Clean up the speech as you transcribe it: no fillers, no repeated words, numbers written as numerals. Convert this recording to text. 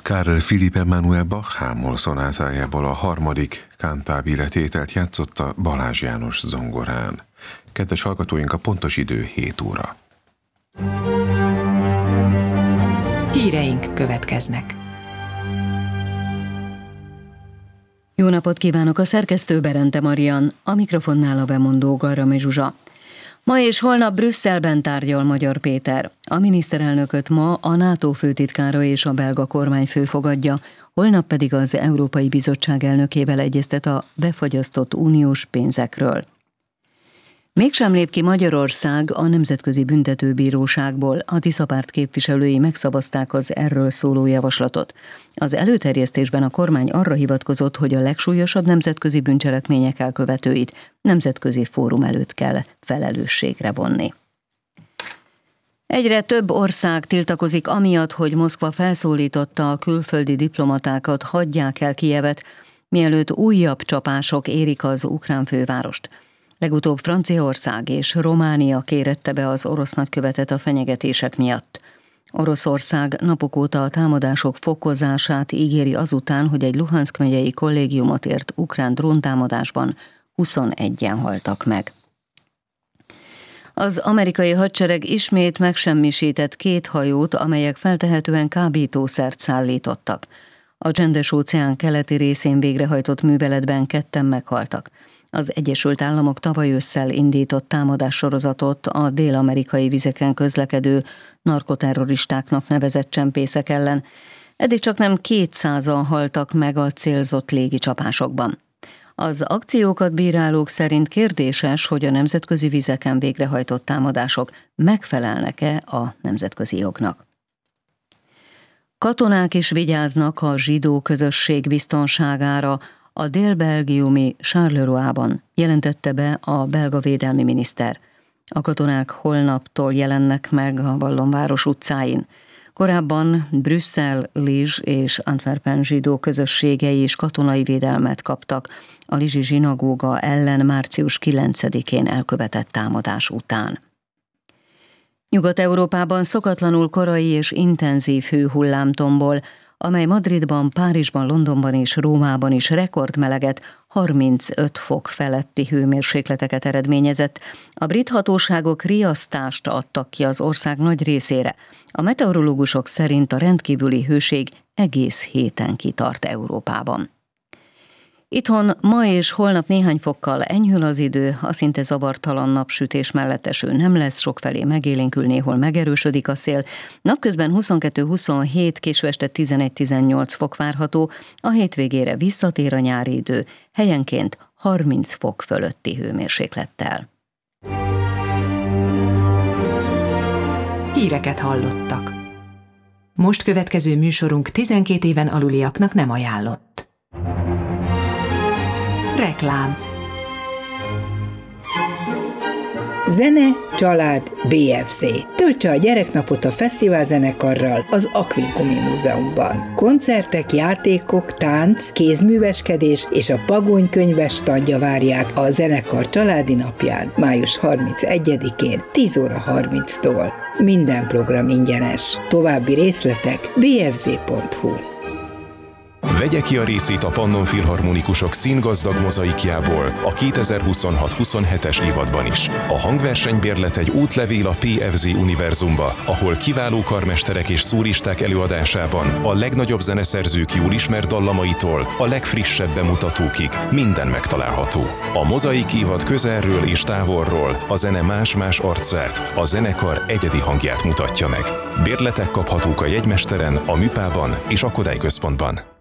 Karl Philipp Emanuel Bach Hámol szonátájából a harmadik cantabile tételt játszotta Balázs János zongorán. Kedves hallgatóink, a pontos idő 7 óra. Híreink következnek. Jó napot kívánok, a szerkesztő Berente Marian, a mikrofonnál a bemondó Garrami Zsuzsa. Ma és holnap Brüsszelben tárgyal Magyar Péter. A miniszterelnököt ma a NATO főtitkára és a belga kormányfő fogadja, holnap pedig az Európai Bizottság elnökével egyeztet a befagyasztott uniós pénzekről. Mégsem lép ki Magyarország a Nemzetközi Büntetőbíróságból, a Tiszapárt képviselői megszavazták az erről szóló javaslatot. Az előterjesztésben a kormány arra hivatkozott, hogy a legsúlyosabb nemzetközi bűncselekmények elkövetőit nemzetközi fórum előtt kell felelősségre vonni. Egyre több ország tiltakozik amiatt, hogy Moszkva felszólította a külföldi diplomatákat, hagyják el Kijevet, mielőtt újabb csapások érik az ukrán fővárost. Legutóbb Franciaország és Románia kérette be az orosz nagykövetet a fenyegetések miatt. Oroszország napok óta a támadások fokozását ígéri azután, hogy egy Luhanszk megyei kollégiumot ért ukrán dróntámadásban 21-en haltak meg. Az amerikai hadsereg ismét megsemmisített 2 hajót, amelyek feltehetően kábítószert szállítottak. A Csendes-óceán keleti részén végrehajtott műveletben 2-en meghaltak. Az Egyesült Államok tavaly ősszel indított támadássorozatot a dél-amerikai vizeken közlekedő narkoterroristáknak nevezett csempészek ellen. Eddig csaknem 200-an haltak meg a célzott légicsapásokban. Az akciókat bírálók szerint kérdéses, hogy a nemzetközi vizeken végrehajtott támadások megfelelnek-e a nemzetközi jognak. Katonák is vigyáznak a zsidó közösség biztonságára, a dél-belgiumi Charleroi-ban jelentette be a belga védelmi miniszter. A katonák holnaptól jelennek meg a Vallonváros utcáin. Korábban Brüsszel, Liège és Antwerpen zsidó közösségei is katonai védelmet kaptak a Liège-i zsinagóga ellen március 9-én elkövetett támadás után. Nyugat-Európában szokatlanul korai és intenzív hőhullám tombol, amely Madridban, Párizsban, Londonban és Rómában is rekordmeleget, 35 fok feletti hőmérsékleteket eredményezett. A brit hatóságok riasztást adtak ki az ország nagy részére. A meteorológusok szerint a rendkívüli hőség egész héten kitart Európában. Itthon ma és holnap néhány fokkal enyhül az idő, a szinte zavartalan napsütés mellett eső nem lesz, sokfelé megélénkül, néhol megerősödik a szél. Napközben 22-27, késő este 11-18 fok várható, a hétvégére visszatér a nyári idő, helyenként 30 fok fölötti hőmérséklettel. Híreket hallottak. Most következő műsorunk 12 éven aluliaknak nem ajánlott. Reklám. Zene, család, BFZ. Töltse a gyereknapot a fesztiválzenekarral az Aquincumi Múzeumban. Koncertek, játékok, tánc, kézműveskedés és a Pagony könyves standja várják a zenekar családi napján, május 31-én 10 óra 30-tól. Minden program ingyenes. További részletek bfz.hu. Vegye ki a részét a Pannon Filharmonikusok színgazdag mozaikjából a 2026-27-es évadban is. A hangversenybérlet egy útlevél a PFZ univerzumba, ahol kiváló karmesterek és szóristák előadásában a legnagyobb zeneszerzők jól ismert dallamaitól a legfrissebb bemutatókig minden megtalálható. A mozaik évad közelről és távolról a zene más-más arcát, a zenekar egyedi hangját mutatja meg. Bérletek kaphatók a jegymesteren, a Műpában és a Kodály központban.